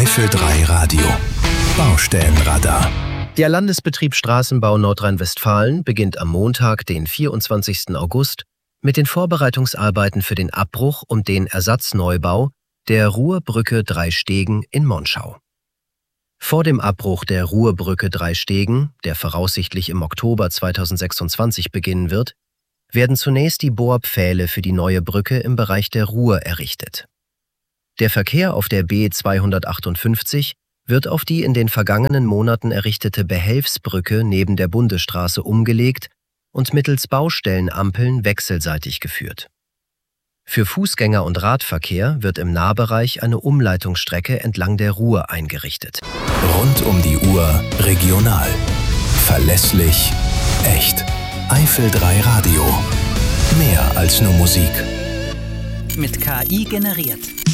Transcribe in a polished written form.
Eifel 3 Radio. Baustellenradar. Der Landesbetrieb Straßenbau Nordrhein-Westfalen beginnt am Montag, den 24. August, mit den Vorbereitungsarbeiten für den Abbruch und den Ersatzneubau der Ruhrbrücke 3 Stegen in Monschau. Vor dem Abbruch der Ruhrbrücke 3 Stegen, der voraussichtlich im Oktober 2026 beginnen wird, werden zunächst die Bohrpfähle für die neue Brücke im Bereich der Ruhr errichtet. Der Verkehr auf der B 258 wird auf die in den vergangenen Monaten errichtete Behelfsbrücke neben der Bundesstraße umgelegt und mittels Baustellenampeln wechselseitig geführt. Für Fußgänger- und Radverkehr wird im Nahbereich eine Umleitungsstrecke entlang der Ruhr eingerichtet. Rund um die Uhr regional. Verlässlich, echt. Eifel 3 Radio. Mehr als nur Musik. Mit KI generiert.